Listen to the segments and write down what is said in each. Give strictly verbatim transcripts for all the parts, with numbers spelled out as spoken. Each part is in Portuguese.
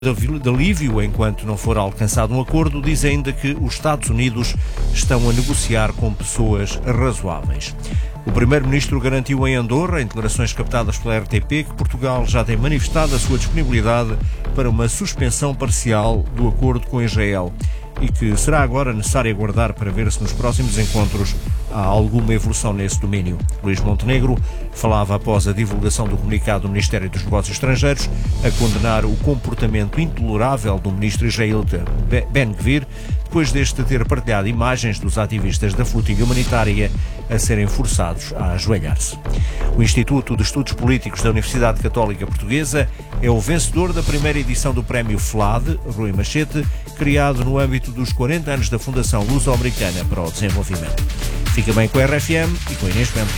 de alívio enquanto não for alcançado um acordo, diz ainda que os Estados Unidos estão a negociar com pessoas razoáveis. O primeiro-ministro garantiu em Andorra, em declarações captadas pela R T P, que Portugal já tem manifestado a sua disponibilidade para uma suspensão parcial do acordo com Israel e que será agora necessário aguardar para ver se nos próximos encontros há alguma evolução nesse domínio. Luís Montenegro falava após a divulgação do comunicado do Ministério dos Negócios Estrangeiros a condenar o comportamento intolerável do ministro israelita Ben Gvir, depois deste ter partilhado imagens dos ativistas da flotilha humanitária a serem forçados a ajoelhar-se. O Instituto de Estudos Políticos da Universidade Católica Portuguesa é o vencedor da primeira edição do Prémio FLAD, Rui Machete, criado no âmbito dos quarenta anos da Fundação Luso-Americana para o Desenvolvimento. Fica bem com a R F M e com a Inês Bento.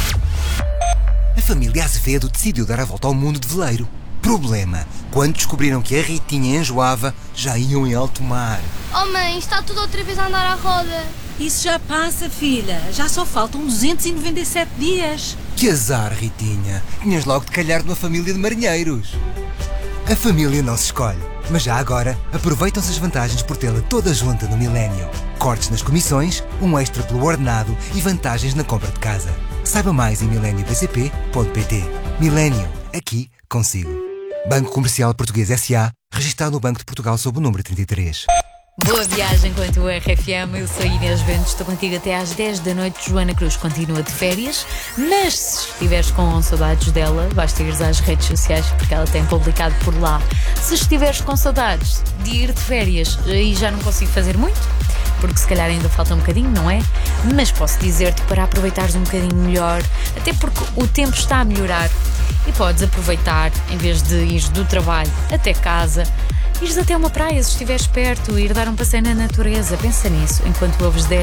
A família Azevedo decidiu dar a volta ao mundo de veleiro. Problema, quando descobriram que a Ritinha enjoava, já iam em alto mar. Oh mãe, está tudo outra vez a andar à roda. Isso já passa, filha. Já só faltam duzentos e noventa e sete dias. Que azar, Ritinha. Tinhas logo de calhar numa família de marinheiros. A família não se escolhe, mas já agora aproveitam-se as vantagens por tê-la toda junta no Milénio. Cortes nas comissões, um extra pelo ordenado e vantagens na compra de casa. Saiba mais em milenio b c p ponto p t. Milénio, aqui consigo. Banco Comercial Português S A, registado no Banco de Portugal sob o número trinta e três. Boa viagem com a tua R F M, eu sou Inês Bento, estou contigo até às dez da noite. Joana Cruz continua de férias, mas se estiveres com saudades dela, basta ires às redes sociais porque ela tem publicado por lá. Se estiveres com saudades de ir de férias e já não consigo fazer muito, porque se calhar ainda falta um bocadinho, não é? Mas posso dizer-te para aproveitares um bocadinho melhor, até porque o tempo está a melhorar e podes aproveitar, em vez de ires do trabalho até casa, ires até uma praia se estiveres perto, ir dar um passeio na natureza. Pensa nisso enquanto ouves dez